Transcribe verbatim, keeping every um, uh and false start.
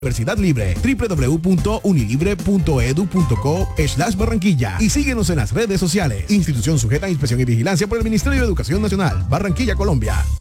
Universidad Libre, doble u doble u doble u punto unilibre punto edu punto co slash Barranquilla y síguenos en las redes sociales. Institución sujeta a inspección y vigilancia por el Ministerio de Educación Nacional, Barranquilla, Colombia.